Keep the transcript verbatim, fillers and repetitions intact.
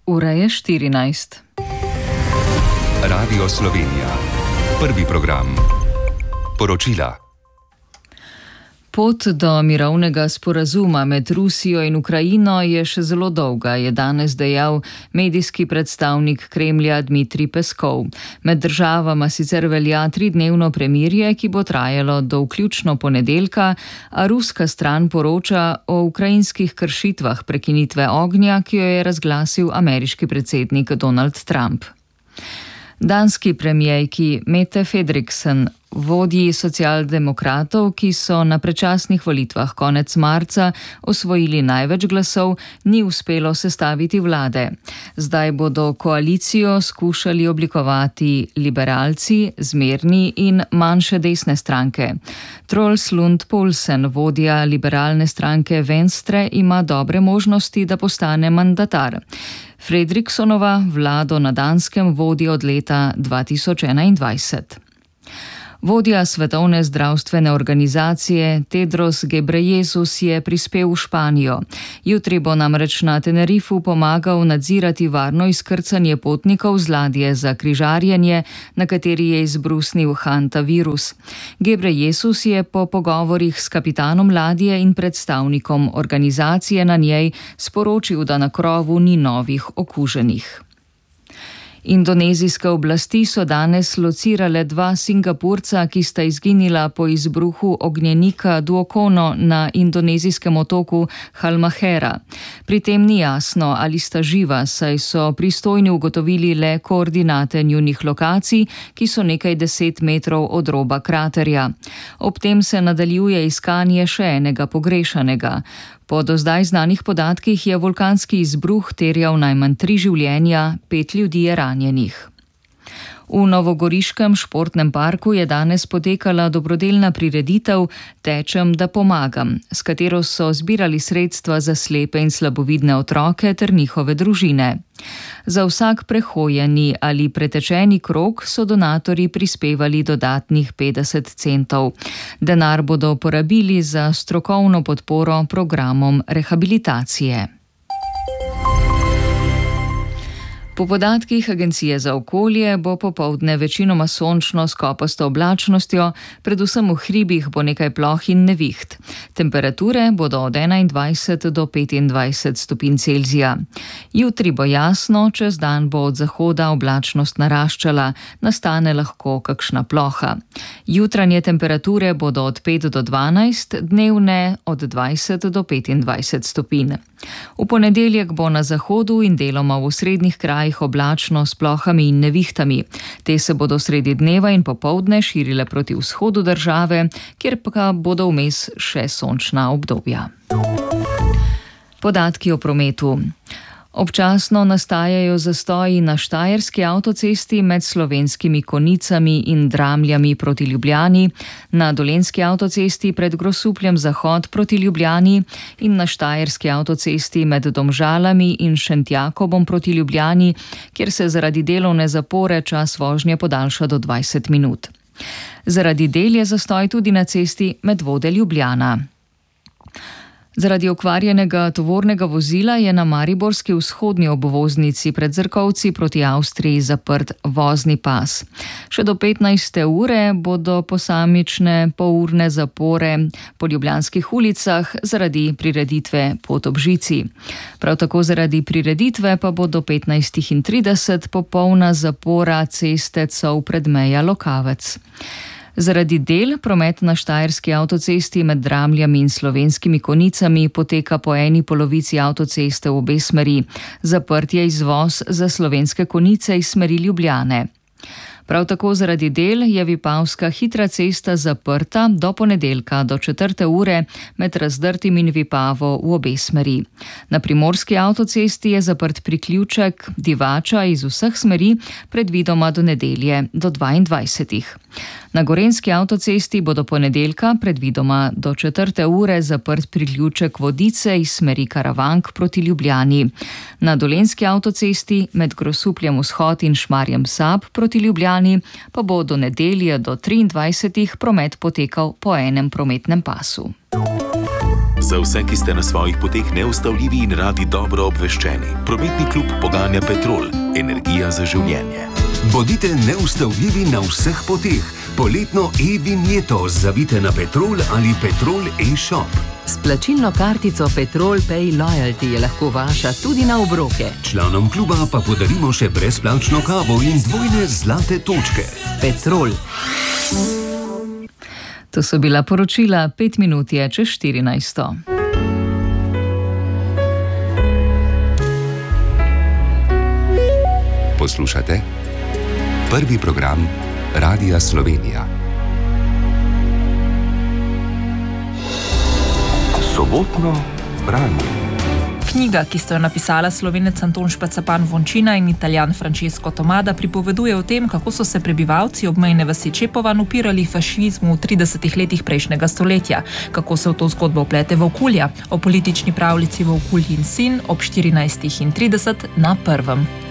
Ura je štirinajst. Radio Slovenija. Prvi program. Poročila. Pot do mirovnega sporazuma med Rusijo in Ukrajino je še zelo dolga, je danes dejal medijski predstavnik Kremlja Dmitrij Peskov. Med državama sicer velja tridnevno premirje, ki bo trajalo do vključno ponedeljka, a ruska stran poroča o ukrajinskih kršitvah prekinitve ognja, ki jo je razglasil ameriški predsednik Donald Trump. Danski premierki Mette Frederiksen, vodji socialdemokratov, ki so na predčasnih volitvah konec marca osvojili največ glasov, ni uspelo sestaviti vlade. Zdaj bodo koalicijo skušali oblikovati liberalci, zmerni in manjše desne stranke. Troels Lund Poulsen, vodja liberalne stranke Venstre, ima dobre možnosti, da postane mandatar. Fredrikssonova vlado na Danskem vodi od leta dva tisoč enaindvajset. Vodja Svetovne zdravstvene organizacije Tedros Ghebreyesus je prispel v Španijo. Jutri bo namreč na Tenerifu pomagal nadzirati varno izkrcanje potnikov z ladje za križarjenje, na kateri je izbrusnil hantavirus. Ghebreyesus je po pogovorih s kapitanom ladje in predstavnikom organizacije na njej sporočil, da na krovu ni novih okuženih. Indonezijske oblasti so danes locirale dva Singapurca, ki sta izginila po izbruhu ognjenika Duokono na indonezijskem otoku Halmahera. Pri tem ni jasno, ali sta živa, saj so pristojni ugotovili le koordinate njunih lokacij, ki so nekaj deset metrov od roba kraterja. Ob tem se nadaljuje iskanje še enega pogrešanega. Po do zdaj znanih podatkih je vulkanski izbruh terjal najmanj tri življenja, pet ljudi je ranjenih. V novogoriškem športnem parku je danes potekala dobrodelna prireditev Tečem, da pomagam, s katero so zbirali sredstva za slepe in slabovidne otroke ter njihove družine. Za vsak prehojeni ali pretečeni krog so donatorji prispevali dodatnih petdeset centov. Denar bodo porabili za strokovno podporo programom rehabilitacije. Po podatkih Agencije za okolje bo popoldne večinoma sončno s kopasto oblačnostjo, predvsem v hribih bo nekaj ploh in neviht. Temperature bodo od enaindvajset do petindvajset stopinj Celzija. Jutri bo jasno, čez dan bo od zahoda oblačnost naraščala, nastane lahko kakšna ploha. Jutranje temperature bodo od pet do dvanajst, dnevne od dvajset do petindvajset stopinj. V ponedeljek bo na zahodu in deloma v srednjih krajih oblačno s plohami in nevihtami. Te se bodo sredi dneva in popoldne širile proti vzhodu države, kjer pa bodo vmes še sončna obdobja. Podatki o prometu. Občasno nastajajo zastoji na štajerski avtocesti med Slovenskimi Konicami in Dramljami proti Ljubljani, na dolenjski avtocesti pred Grosupljem zahod proti Ljubljani in na štajerski avtocesti med Domžalami in Šentjakobom proti Ljubljani, kjer se zaradi delovne zapore čas vožnje podaljša do dvajset minut. Zaradi del je zastoj tudi na cesti Medvode-Ljubljana. Zaradi okvarjenega tovornega vozila je na mariborski vzhodni obvoznici pred Zrkovci proti Avstriji zaprt vozni pas. Še do petnajste ure bodo posamične polurne zapore po ljubljanskih ulicah zaradi prireditve Pot ob žici. Prav tako zaradi prireditve pa bo do petnajst trideset popolna zapora ceste Cov-Predmeja Lokavec. Zaradi del promet na štajerski avtocesti med Dramljami in Slovenskimi Konicami poteka po eni polovici avtoceste v obe smeri. Zaprt je izvoz za Slovenske Konice iz smeri Ljubljane. Prav tako zaradi del je Vipavska hitra cesta zaprta do ponedeljka do četrte ure med Razdrtim in Vipavo v obe smeri. Na primorski avtocesti je zaprt priključek Divača iz vseh smeri predvidoma do nedelje do dvaindvajsetih. Na gorenjski avtocesti bo do ponedeljka predvidoma do četrte ure zaprt priključek Vodice iz smeri Karavank proti Ljubljani. Na dolenjski avtocesti med Grosupljem vzhod in Šmarjem Sab proti Ljubljani pa bo do nedelje do triindvajsetih promet potekal po enem prometnem pasu. Za vse, ki ste na svojih poteh neustavljivi in radi dobro obveščeni. Prometni klub poganja Petrol, energija za življenje. Bodite neustavljivi na vseh poteh. Poletno e-vinjeto zavite na Petrol ali Petrol e-shop. S plačilno kartico Petrol Pay Loyalty je lahko vaša tudi na obroke. Članom kluba pa podarimo še brezplačno kavo in dvojne zlate točke. Petrol. To so bila poročila, pet minut je čez štirinajsto. Poslušate prvi program Radia Slovenija. Sobotno branje. Knjiga, ki sta jo napisala Slovenec Anton Špacapan Vončina in Italijan Francesco Tomada, pripoveduje o tem, kako so se prebivalci obmejne vasi Čepovan upirali fašizmu v tridesetih letih prejšnjega stoletja, kako se v to zgodbo vplete Vovkulja, o politični pravljici Vovkulj in sin ob štirinajstih in trideset na prvem.